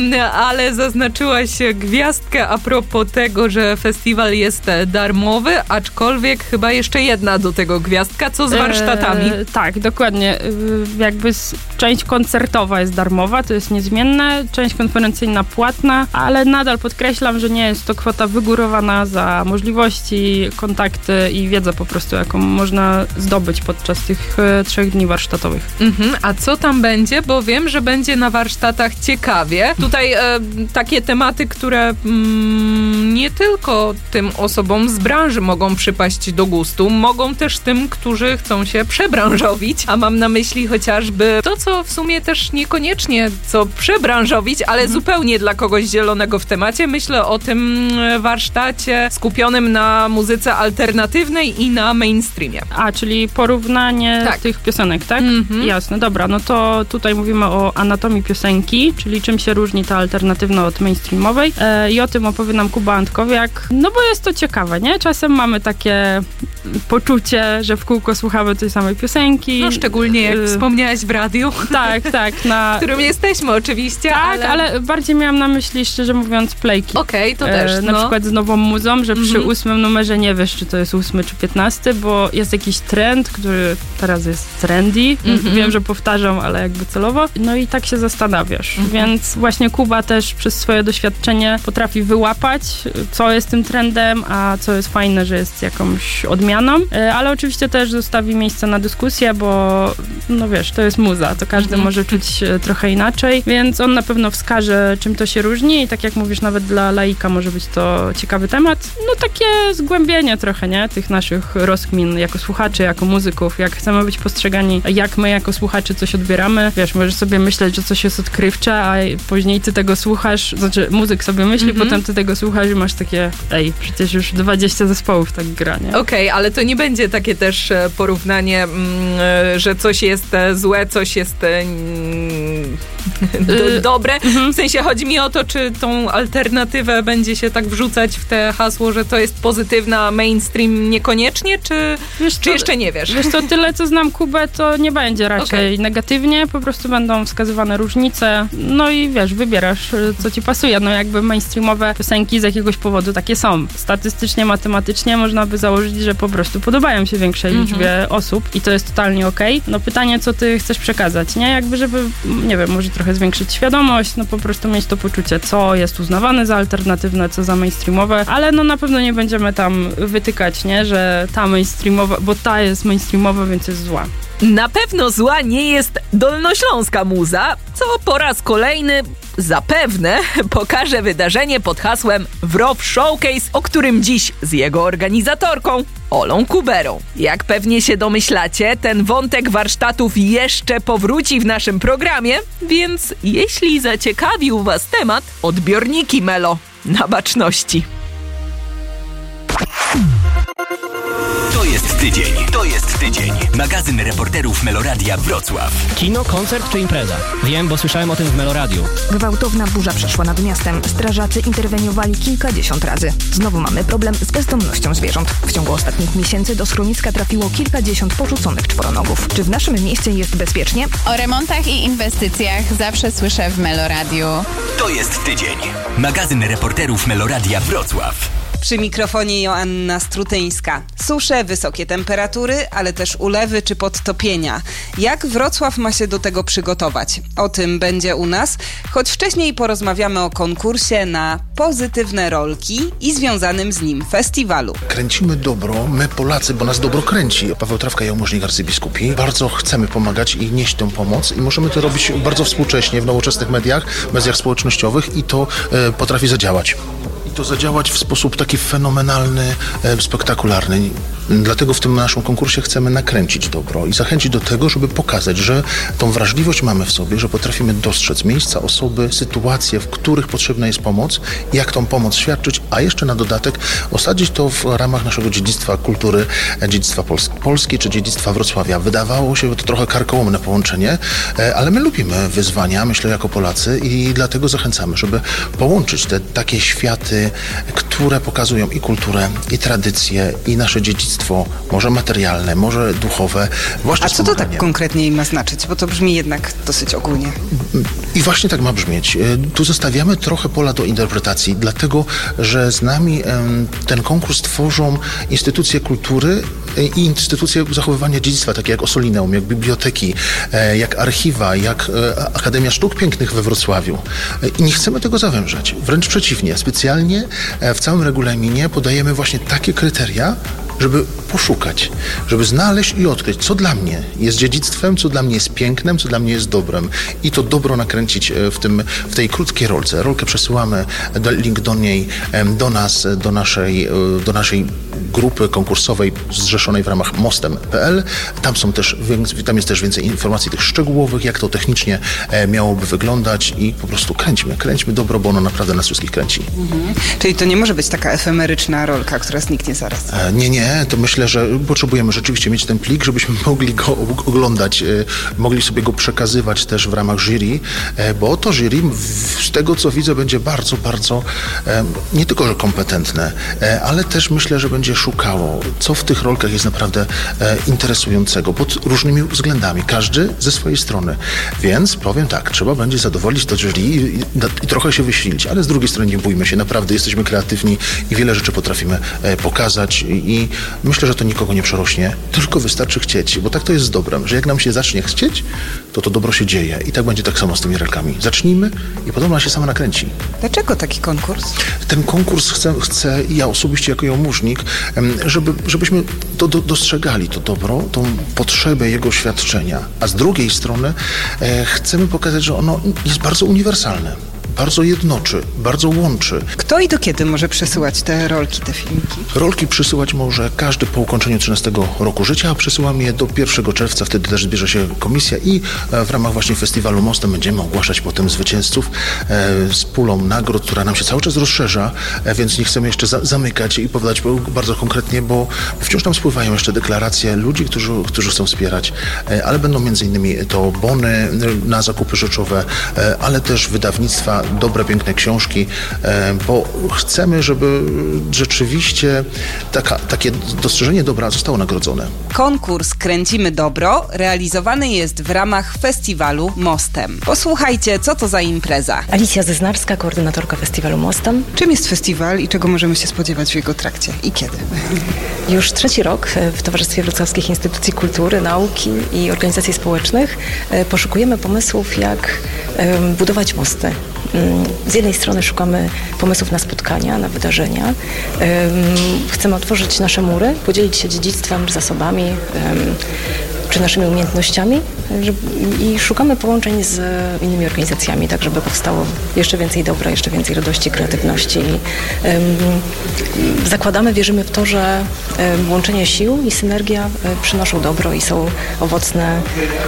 ale zaznaczyłaś gwiazdkę a propos tego, że festiwal jest darmowy, aczkolwiek chyba jeszcze jedna do tego gwiazdka, co z warsztatami. Tak, dokładnie. Jakby część koncertowa jest darmowa, to jest niezmienne, część konferencyjna płatna, ale nadal podkreślam, że nie jest to kwota wygórowana za możliwości, kontakty i wiedzę po prostu, jaką można zdobyć podczas tych 3 dni warsztatowych. A co tam będzie? Bo wiem, że będzie na warsztatach ciekawie. Tutaj takie tematy, które nie tylko tym osobom z branży mogą przypaść do gustu, mogą też tym, którzy chcą się przebranżowić, a mam na myśli chociażby to, co w sumie też niekoniecznie co przebranżowić, ale zupełnie dla kogoś zielonego w temacie. Myślę o tym warsztacie skupionym na muzyce alternatywnej i na mainstreamie. Czyli porównanie tych piosenek, tak? Jasne, dobra, no to tutaj mówimy o anatomii piosenki, czyli czym się różni ta alternatywna od mainstreamowej i o tym opowie nam Kuba Antkowiak, no bo jest to ciekawe, nie? Czasem mamy takie poczucie, że w kółko słuchamy tej samej piosenki. No szczególnie jak wspomniałaś w radiu. Tak. W którym jesteśmy oczywiście. Tak, ale bardziej miałam na myśli, szczerze mówiąc, playki. Okej, to też. Na przykład z nową muzą, że przy 8 numerze nie wiesz, czy to jest 8 czy 15, bo jest jakiś trend, który teraz jest trendy. Wiem, że powtarzam, ale jakby celowo. No i tak się zastanawiasz. Więc właśnie Kuba też przez swoje doświadczenie potrafi wyłapać, co jest tym trendem, a co jest fajne, że jest jakąś odmianą. Ale oczywiście też zostawi miejsce na dyskusję, bo no wiesz, to jest muza, to każdy może czuć trochę inaczej, więc on na pewno wskaże, czym to się różni i tak jak mówisz, nawet dla laika może być to ciekawy temat. No takie zgłębienie trochę, nie? Tych naszych rozkmin jako słuchaczy, jako muzyków, jak chcemy być postrzegani, jak my jako słuchacze coś odbieramy. Wiesz, możesz sobie myśleć, że coś jest odkrywcze, a później ty tego słuchasz, znaczy muzyk sobie myśli, potem ty tego słuchasz i masz takie, przecież już 20 zespołów tak gra, nie? Okej, ale to nie będzie takie też porównanie, że coś jest złe, coś jest dobre. W sensie chodzi mi o to, czy tą alternatywę będzie się tak wrzucać w te hasło, że to jest pozytywna, mainstream niekoniecznie, czy jeszcze nie wiesz? Wiesz co, tyle co znam Kubę, to nie będzie raczej negatywnie, po prostu będą wskazywane różnice, no i wiesz, wybierasz, co ci pasuje. No jakby mainstreamowe piosenki z jakiegoś powodu takie są. Statystycznie, matematycznie można by założyć, że po prostu podobają się większej liczbie osób i to jest totalnie okej. No pytanie, co ty chcesz przekazać, nie? Jakby, żeby, nie wiem, może trochę zwiększyć świadomość, no po prostu mieć to poczucie, co jest uznawane za alternatywne, co za mainstreamowe, ale no na pewno nie będziemy tam wytykać, nie? Że ta mainstreamowa, bo ta jest mainstreamowa, więc jest zła. Na pewno zła nie jest dolnośląska muza, co po raz kolejny zapewne pokaże wydarzenie pod hasłem Wrow Showcase, o którym dziś z jego organizatorką Olą Kuberą. Jak pewnie się domyślacie, ten wątek warsztatów jeszcze powróci w naszym programie, więc jeśli zaciekawił was temat, odbiorniki Melo na baczności. To jest tydzień. Magazyn reporterów Meloradia Wrocław. Kino, koncert czy impreza? Wiem, bo słyszałem o tym w Meloradiu. Gwałtowna burza przeszła nad miastem. Strażacy interweniowali kilkadziesiąt razy. Znowu mamy problem z bezdomnością zwierząt. W ciągu ostatnich miesięcy do schroniska trafiło kilkadziesiąt porzuconych czworonogów. Czy w naszym mieście jest bezpiecznie? O remontach i inwestycjach zawsze słyszę w Meloradiu. To jest tydzień. Magazyn reporterów Meloradia Wrocław. Przy mikrofonie Joanna Strutyńska. Susze, wysokie temperatury, ale też ulewy czy podtopienia. Jak Wrocław ma się do tego przygotować? O tym będzie u nas, choć wcześniej porozmawiamy o konkursie na pozytywne rolki i związanym z nim festiwalu. Kręcimy dobro, my Polacy, bo nas dobro kręci. Paweł Trawka i jałmużnik arcybiskupi. Bardzo chcemy pomagać i nieść tę pomoc i możemy to robić bardzo współcześnie w nowoczesnych mediach społecznościowych i to potrafi zadziałać. To zadziałać w sposób taki fenomenalny, spektakularny. Dlatego w tym naszym konkursie chcemy nakręcić dobro i zachęcić do tego, żeby pokazać, że tą wrażliwość mamy w sobie, że potrafimy dostrzec miejsca, osoby, sytuacje, w których potrzebna jest pomoc, jak tą pomoc świadczyć, a jeszcze na dodatek osadzić to w ramach naszego dziedzictwa kultury, dziedzictwa Polski czy dziedzictwa Wrocławia. Wydawało się to trochę karkołomne połączenie, ale my lubimy wyzwania, myślę, jako Polacy i dlatego zachęcamy, żeby połączyć te takie światy, które pokazują i kulturę, i tradycję, i nasze dziedzictwo, może materialne, może duchowe. A co to tak konkretnie ma znaczyć? Bo to brzmi jednak dosyć ogólnie. I właśnie tak ma brzmieć. Tu zostawiamy trochę pola do interpretacji, dlatego, że z nami ten konkurs tworzą instytucje kultury i instytucje zachowywania dziedzictwa, takie jak Ossolineum, jak biblioteki, jak archiwa, jak Akademia Sztuk Pięknych we Wrocławiu. I nie chcemy tego zawężać. Wręcz przeciwnie. Specjalnie w całym regulaminie podajemy właśnie takie kryteria, żeby poszukać, żeby znaleźć i odkryć, co dla mnie jest dziedzictwem, co dla mnie jest pięknem, co dla mnie jest dobrem. I to dobro nakręcić w tej krótkiej rolce. Rolkę przesyłamy, link do niej, do nas, do naszej grupy konkursowej zrzeszonej w ramach mostem.pl. Tam jest też więcej informacji tych szczegółowych, jak to technicznie miałoby wyglądać i po prostu kręćmy dobro, bo ono naprawdę nas wszystkich kręci. Czyli to nie może być taka efemeryczna rolka, która zniknie zaraz. Nie, to myślę, myślę, że potrzebujemy rzeczywiście mieć ten plik, żebyśmy mogli go oglądać, mogli sobie go przekazywać też w ramach jury, bo to jury z tego, co widzę, będzie bardzo, bardzo nie tylko, że kompetentne, ale też myślę, że będzie szukało, co w tych rolkach jest naprawdę interesującego pod różnymi względami, każdy ze swojej strony. Więc powiem tak, trzeba będzie zadowolić to jury i trochę się wysilić, ale z drugiej strony nie bójmy się, naprawdę jesteśmy kreatywni i wiele rzeczy potrafimy pokazać i myślę, że to nikogo nie przerośnie, tylko wystarczy chcieć, bo tak to jest z dobrem, że jak nam się zacznie chcieć, to dobro się dzieje i tak będzie tak samo z tymi rolkami. Zacznijmy i potem ona się sama nakręci. Dlaczego taki konkurs? Ten konkurs chcę ja osobiście jako jałmużnik, żebyśmy dostrzegali to dobro, tą potrzebę jego świadczenia, a z drugiej strony chcemy pokazać, że ono jest bardzo uniwersalne. Bardzo jednoczy, bardzo łączy. Kto i do kiedy może przesyłać te rolki, te filmiki? Rolki przesyłać może każdy po ukończeniu 13 roku życia, a przesyłamy je do 1 czerwca, wtedy też zbierze się komisja i w ramach właśnie festiwalu Mostem będziemy ogłaszać potem zwycięzców z pulą nagród, która nam się cały czas rozszerza, więc nie chcemy jeszcze zamykać i powiedzieć bardzo konkretnie, bo wciąż tam spływają jeszcze deklaracje ludzi, którzy chcą wspierać, ale będą między innymi to bony na zakupy rzeczowe, ale też wydawnictwa, dobre, piękne książki, bo chcemy, żeby rzeczywiście takie dostrzeżenie dobra zostało nagrodzone. Konkurs Kręcimy Dobro realizowany jest w ramach festiwalu Mostem. Posłuchajcie, co to za impreza. Alicja Zeznarska, koordynatorka festiwalu Mostem. Czym jest festiwal i czego możemy się spodziewać w jego trakcie i kiedy? Już 3. rok w Towarzystwie Wrocławskich Instytucji Kultury, Nauki i Organizacji Społecznych poszukujemy pomysłów, jak budować mosty. Z jednej strony szukamy pomysłów na spotkania, na wydarzenia. Chcemy otworzyć nasze mury, podzielić się dziedzictwem, zasobami czy naszymi umiejętnościami i szukamy połączeń z innymi organizacjami, tak żeby powstało jeszcze więcej dobra, jeszcze więcej radości, kreatywności. Zakładamy, wierzymy w to, że łączenie sił i synergia przynoszą dobro i są owocne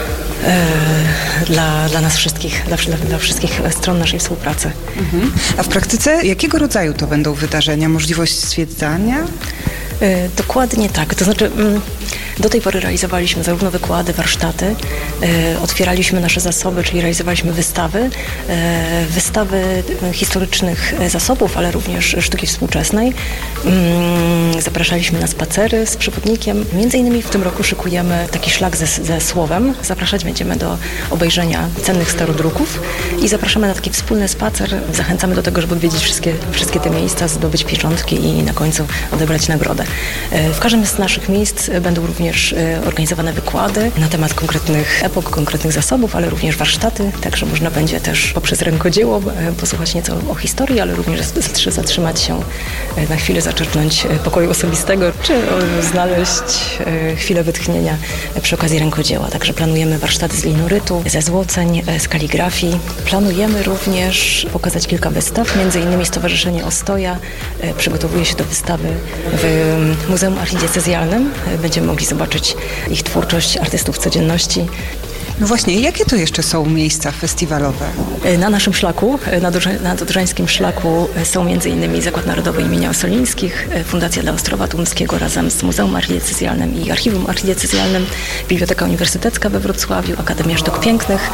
dla nas wszystkich, dla wszystkich stron naszej współpracy. A w praktyce jakiego rodzaju to będą wydarzenia? Możliwość zwiedzania? Dokładnie tak. To znaczy do tej pory realizowaliśmy zarówno wykłady, warsztaty, otwieraliśmy nasze zasoby, czyli realizowaliśmy wystawy historycznych zasobów, ale również sztuki współczesnej. Zapraszaliśmy na spacery z przewodnikiem. Między innymi w tym roku szykujemy taki szlak ze słowem. Zapraszać będziemy do obejrzenia cennych starodruków i zapraszamy na taki wspólny spacer. Zachęcamy do tego, żeby odwiedzić wszystkie te miejsca, zdobyć pieczątki i na końcu odebrać nagrodę. W każdym z naszych miejsc będą również organizowane wykłady na temat konkretnych epok, konkretnych zasobów, ale również warsztaty, także można będzie też poprzez rękodzieło posłuchać nieco o historii, ale również zatrzymać się na chwilę, zaczerpnąć pokoju osobistego, czy znaleźć chwilę wytchnienia przy okazji rękodzieła. Także planujemy warsztaty z linorytu, ze złoceń, z kaligrafii. Planujemy również pokazać kilka wystaw, między innymi Stowarzyszenie Ostoja przygotowuje się do wystawy w Muzeum Archidiecezjalnym. Będziemy mogli zobaczyć ich twórczość artystów codzienności. No właśnie, jakie to jeszcze są miejsca festiwalowe? Na naszym szlaku, na Dodrzańskim szlaku są m.in. Zakład Narodowy imienia Ossolińskich, Fundacja dla Ostrowa Tumskiego razem z Muzeum Archidiecezjalnym i Archiwum Archidiecezjalnym, Biblioteka Uniwersytecka we Wrocławiu, Akademia Sztuk Pięknych,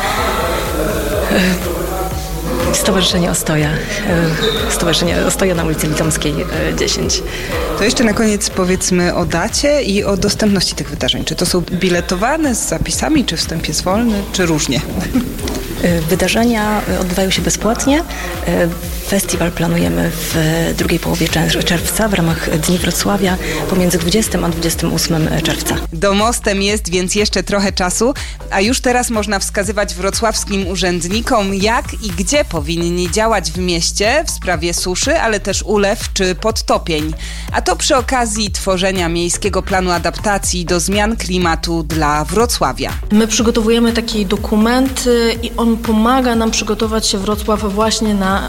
Stowarzyszenie Ostoja na ulicy Litomskiej 10. To jeszcze na koniec powiedzmy o dacie i o dostępności tych wydarzeń. Czy to są biletowane z zapisami, czy wstęp jest wolny, czy różnie? Wydarzenia odbywają się bezpłatnie. Festiwal planujemy w drugiej połowie czerwca w ramach Dni Wrocławia pomiędzy 20 a 28 czerwca. Do Mostem jest więc jeszcze trochę czasu, a już teraz można wskazywać wrocławskim urzędnikom, jak i gdzie powinni działać w mieście w sprawie suszy, ale też ulew czy podtopień. A to przy okazji tworzenia miejskiego planu adaptacji do zmian klimatu dla Wrocławia. My przygotowujemy taki dokument i on pomaga nam przygotować się Wrocław właśnie na zmiany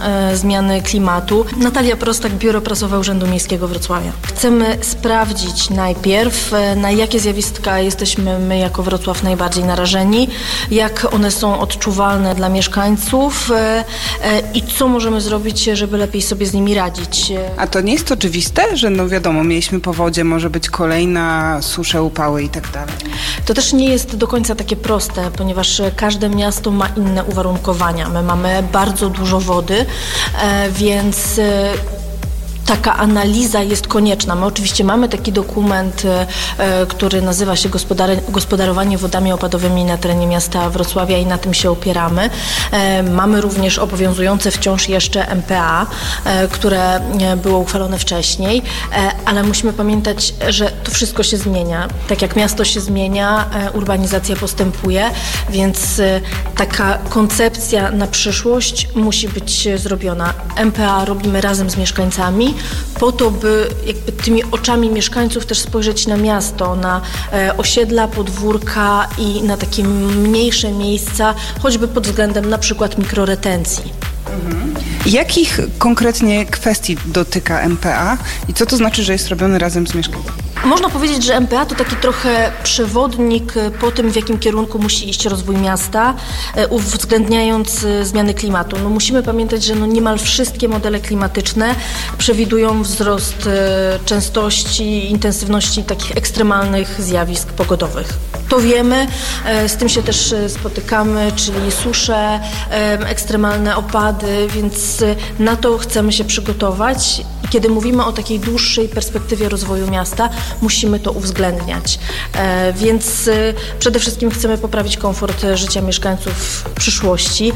zmiany klimatu. Natalia Prostak, Biuro Prasowe Urzędu Miejskiego Wrocławia. Chcemy sprawdzić najpierw, na jakie zjawiska jesteśmy my jako Wrocław najbardziej narażeni, jak one są odczuwalne dla mieszkańców i co możemy zrobić, żeby lepiej sobie z nimi radzić. A to nie jest oczywiste, że no wiadomo, mieliśmy powodzie, może być kolejna susze, upały i tak dalej? To też nie jest do końca takie proste, ponieważ każde miasto ma inne uwarunkowania. My mamy bardzo dużo wody, więc taka analiza jest konieczna. My oczywiście mamy taki dokument, który nazywa się Gospodarowanie wodami opadowymi na terenie miasta Wrocławia i na tym się opieramy. Mamy również obowiązujące wciąż jeszcze MPA, które było uchwalone wcześniej, ale musimy pamiętać, że to wszystko się zmienia. Tak jak miasto się zmienia, urbanizacja postępuje, więc taka koncepcja na przyszłość musi być zrobiona. MPA robimy razem z mieszkańcami, po to, by jakby tymi oczami mieszkańców też spojrzeć na miasto, na osiedla, podwórka i na takie mniejsze miejsca, choćby pod względem na przykład mikroretencji. Jakich konkretnie kwestii dotyka MPA i co to znaczy, że jest robiony razem z mieszkańcami? Można powiedzieć, że MPA to taki trochę przewodnik po tym, w jakim kierunku musi iść rozwój miasta, uwzględniając zmiany klimatu. No musimy pamiętać, że niemal wszystkie modele klimatyczne przewidują wzrost częstości, intensywności takich ekstremalnych zjawisk pogodowych. To wiemy, z tym się też spotykamy, czyli susze, ekstremalne opady, więc na to chcemy się przygotować. Kiedy mówimy o takiej dłuższej perspektywie rozwoju miasta, musimy to uwzględniać. Więc przede wszystkim chcemy poprawić komfort życia mieszkańców w przyszłości.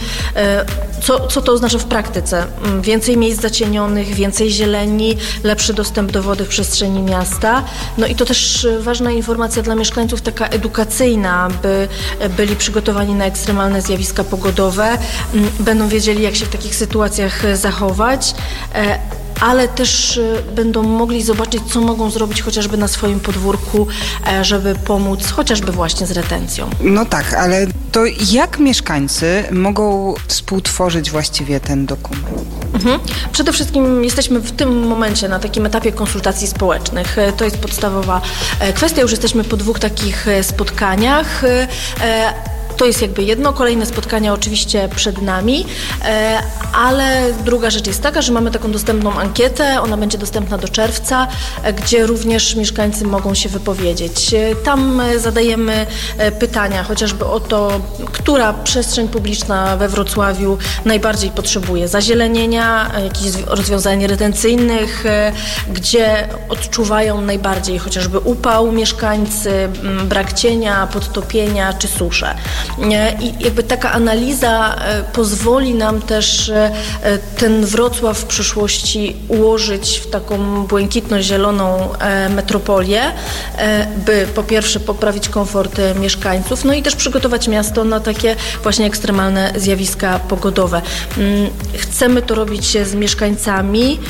Co to oznacza w praktyce? Więcej miejsc zacienionych, więcej zieleni, lepszy dostęp do wody w przestrzeni miasta. No i to też ważna informacja dla mieszkańców, taka edukacyjna, by byli przygotowani na ekstremalne zjawiska pogodowe, będą wiedzieli, jak się w takich sytuacjach zachować, ale też będą mogli zobaczyć, co mogą zrobić chociażby na swoim podwórku, żeby pomóc chociażby właśnie z retencją. No tak, ale to jak mieszkańcy mogą współtworzyć właściwie ten dokument? Przede wszystkim jesteśmy w tym momencie na takim etapie konsultacji społecznych. To jest podstawowa kwestia. Już jesteśmy po 2 takich spotkaniach. To jest jakby jedno, kolejne spotkania oczywiście przed nami, ale druga rzecz jest taka, że mamy taką dostępną ankietę, ona będzie dostępna do czerwca, gdzie również mieszkańcy mogą się wypowiedzieć. Tam zadajemy pytania chociażby o to, która przestrzeń publiczna we Wrocławiu najbardziej potrzebuje zazielenienia, jakichś rozwiązań retencyjnych, gdzie odczuwają najbardziej chociażby upał mieszkańcy, brak cienia, podtopienia czy susze. I jakby taka analiza pozwoli nam też ten Wrocław w przyszłości ułożyć w taką błękitno-zieloną metropolię, by po pierwsze poprawić komfort mieszkańców, no i też przygotować miasto na takie właśnie ekstremalne zjawiska pogodowe. Chcemy to robić z mieszkańcami,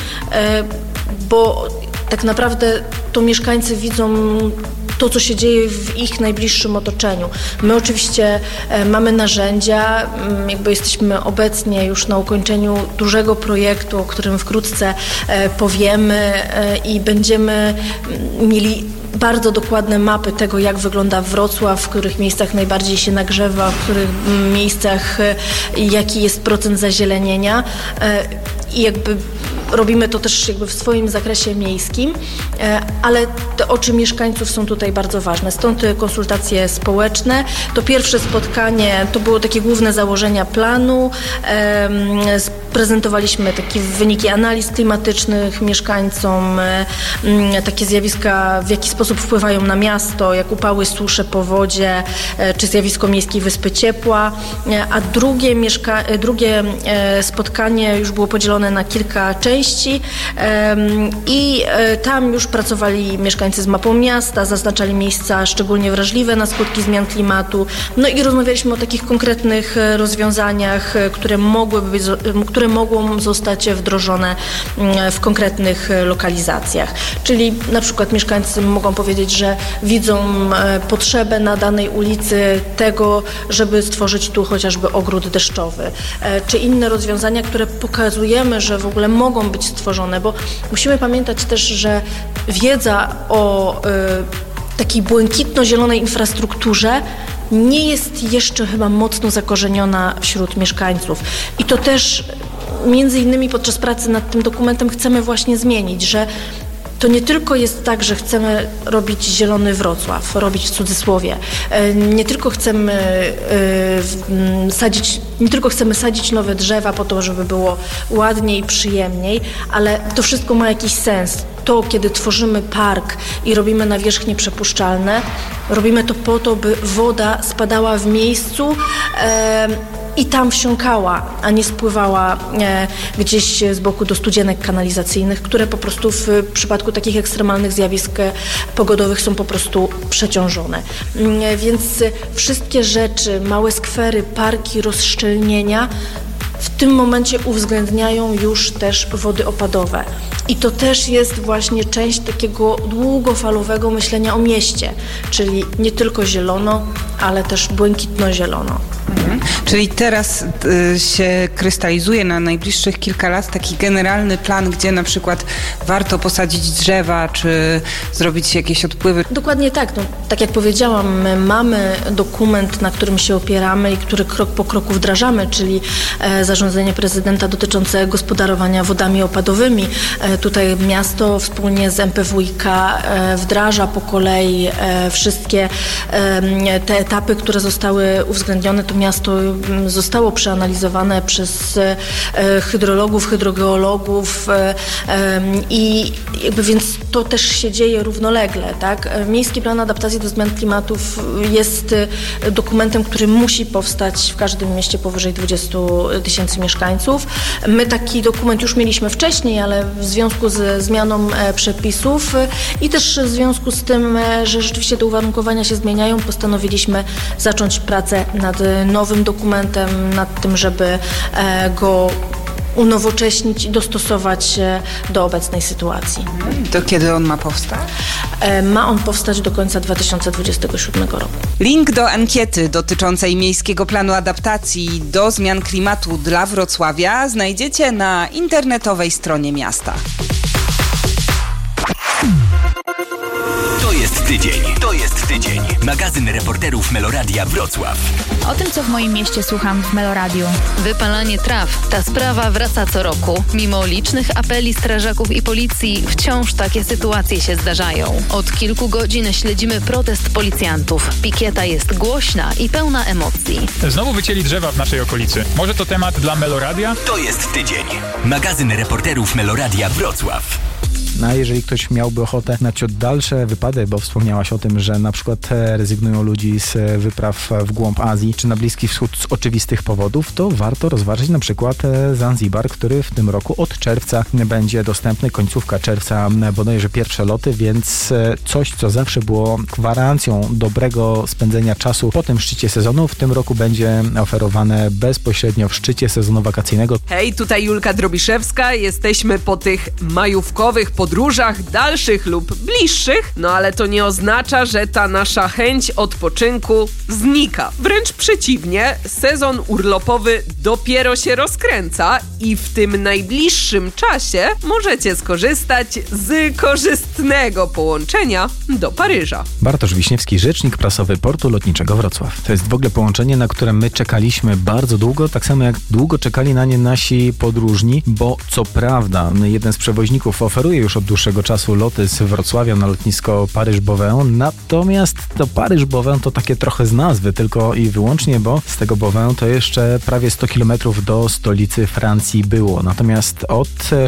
bo tak naprawdę to mieszkańcy widzą to, co się dzieje w ich najbliższym otoczeniu. My oczywiście mamy narzędzia, jakby jesteśmy obecnie już na ukończeniu dużego projektu, o którym wkrótce powiemy i będziemy mieli bardzo dokładne mapy tego, jak wygląda Wrocław, w których miejscach najbardziej się nagrzewa, w których miejscach jaki jest procent zazielenienia i jakby robimy to też jakby w swoim zakresie miejskim, ale te oczy mieszkańców są tutaj bardzo ważne. Stąd konsultacje społeczne. To pierwsze spotkanie, to było takie główne założenia planu. Prezentowaliśmy takie wyniki analiz klimatycznych mieszkańcom, takie zjawiska, w jaki sposób wpływają na miasto, jak upały, susze, powodzie, czy zjawisko miejskiej wyspy ciepła. A drugie spotkanie już było podzielone na kilka części i tam już pracowali mieszkańcy z mapą miasta, zaznaczali miejsca szczególnie wrażliwe na skutki zmian klimatu. No i rozmawialiśmy o takich konkretnych rozwiązaniach, które które mogą zostać wdrożone w konkretnych lokalizacjach. Czyli na przykład mieszkańcy mogą powiedzieć, że widzą potrzebę na danej ulicy tego, żeby stworzyć tu chociażby ogród deszczowy, czy inne rozwiązania, które pokazujemy, że w ogóle mogą być stworzone, bo musimy pamiętać też, że wiedza o takiej błękitno-zielonej infrastrukturze nie jest jeszcze chyba mocno zakorzeniona wśród mieszkańców. I to też między innymi podczas pracy nad tym dokumentem chcemy właśnie zmienić, że to nie tylko jest tak, że chcemy robić zielony Wrocław, robić w cudzysłowie. Nie tylko chcemy sadzić nowe drzewa po to, żeby było ładniej, przyjemniej, ale to wszystko ma jakiś sens. To, kiedy tworzymy park i robimy nawierzchnie przepuszczalne, robimy to po to, by woda spadała w miejscu i tam wsiąkała, a nie spływała gdzieś z boku do studzienek kanalizacyjnych, które po prostu w przypadku takich ekstremalnych zjawisk pogodowych są po prostu przeciążone. Więc wszystkie rzeczy, małe skwery, parki, rozszczelnienia w tym momencie uwzględniają już też wody opadowe. I to też jest właśnie część takiego długofalowego myślenia o mieście, czyli nie tylko zielono, ale też błękitno-zielono. Czyli teraz się krystalizuje na najbliższych kilka lat taki generalny plan, gdzie na przykład warto posadzić drzewa, czy zrobić jakieś odpływy. Dokładnie tak. No, tak jak powiedziałam, my mamy dokument, na którym się opieramy i który krok po kroku wdrażamy, czyli zarządzenie prezydenta dotyczące gospodarowania wodami opadowymi. Tutaj miasto wspólnie z MPWiK wdraża po kolei wszystkie te etapy, które zostały uwzględnione. To miasto zostało przeanalizowane przez hydrologów, hydrogeologów i więc to też się dzieje równolegle, tak? Miejski Plan Adaptacji do Zmian Klimatu jest dokumentem, który musi powstać w każdym mieście powyżej 20 000 mieszkańców. My taki dokument już mieliśmy wcześniej, ale w związku ze zmianą przepisów i też w związku z tym, że rzeczywiście te uwarunkowania się zmieniają, postanowiliśmy zacząć pracę nad nowym dokumentem, nad tym, żeby go unowocześnić i dostosować do obecnej sytuacji. To kiedy on ma powstać? Ma on powstać do końca 2027 roku. Link do ankiety dotyczącej Miejskiego Planu Adaptacji do Zmian Klimatu dla Wrocławia znajdziecie na internetowej stronie miasta. To jest tydzień. Magazyn reporterów Meloradia Wrocław. O tym, co w moim mieście słucham w Meloradiu. Wypalanie traw. Ta sprawa wraca co roku. Mimo licznych apeli strażaków i policji, wciąż takie sytuacje się zdarzają. Od kilku godzin śledzimy protest policjantów. Pikieta jest głośna i pełna emocji. Znowu wycięli drzewa w naszej okolicy. Może to temat dla Meloradia? To jest tydzień. Magazyn reporterów Meloradia Wrocław. A jeżeli ktoś miałby ochotę na ciut dalsze wypady, bo wspomniałaś o tym, że na przykład rezygnują ludzi z wypraw w głąb Azji czy na Bliski Wschód z oczywistych powodów, to warto rozważyć na przykład Zanzibar, który w tym roku od czerwca będzie dostępny, końcówka czerwca bodajże pierwsze loty, więc coś, co zawsze było gwarancją dobrego spędzenia czasu po tym szczycie sezonu, w tym roku będzie oferowane bezpośrednio w szczycie sezonu wakacyjnego. Hej, tutaj Julka Drobiszewska, jesteśmy po tych majówkowych podróżach, dalszych lub bliższych, no ale to nie oznacza, że ta nasza chęć odpoczynku znika. Wręcz przeciwnie, sezon urlopowy dopiero się rozkręca i w tym najbliższym czasie możecie skorzystać z korzystnego połączenia do Paryża. Bartosz Wiśniewski, rzecznik prasowy Portu Lotniczego Wrocław. To jest w ogóle połączenie, na które my czekaliśmy bardzo długo, tak samo jak długo czekali na nie nasi podróżni, bo co prawda jeden z przewoźników oferuje już od dłuższego czasu loty z Wrocławia na lotnisko Paryż-Beauvais, natomiast to Paryż-Beauvais to takie trochę z nazwy tylko i wyłącznie, bo z tego Beauvais to jeszcze prawie 100 km do stolicy Francji było. Natomiast od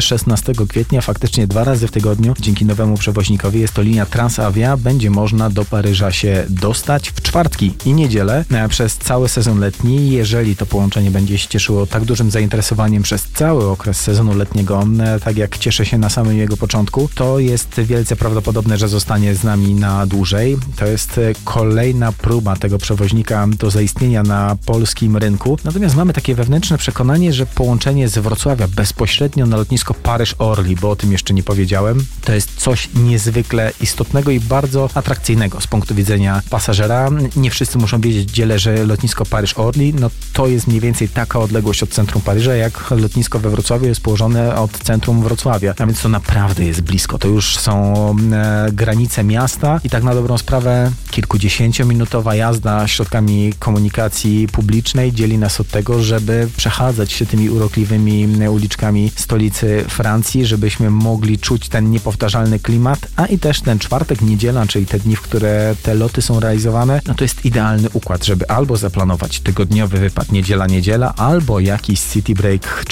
16 kwietnia faktycznie 2 razy w tygodniu dzięki nowemu przewoźnikowi, jest to linia Transavia, będzie można do Paryża się dostać w czwartki i niedzielę przez cały sezon letni. Jeżeli to połączenie będzie się cieszyło tak dużym zainteresowaniem przez cały okres sezonu letniego, tak jak cieszę się na samym jego początku, początku, to jest wielce prawdopodobne, że zostanie z nami na dłużej. To jest kolejna próba tego przewoźnika do zaistnienia na polskim rynku. Natomiast mamy takie wewnętrzne przekonanie, że połączenie z Wrocławia bezpośrednio na lotnisko Paryż-Orly, bo o tym jeszcze nie powiedziałem, to jest coś niezwykle istotnego i bardzo atrakcyjnego z punktu widzenia pasażera. Nie wszyscy muszą wiedzieć, gdzie leży lotnisko Paryż-Orly. No to jest mniej więcej taka odległość od centrum Paryża, jak lotnisko we Wrocławiu jest położone od centrum Wrocławia. A więc to naprawdę jest blisko. To już są granice miasta i tak na dobrą sprawę kilkudziesięciominutowa jazda środkami komunikacji publicznej dzieli nas od tego, żeby przechadzać się tymi urokliwymi uliczkami stolicy Francji, żebyśmy mogli czuć ten niepowtarzalny klimat, a i też ten czwartek, niedziela, czyli te dni, w które te loty są realizowane, no to jest idealny układ, żeby albo zaplanować tygodniowy wypad niedziela, albo jakiś city break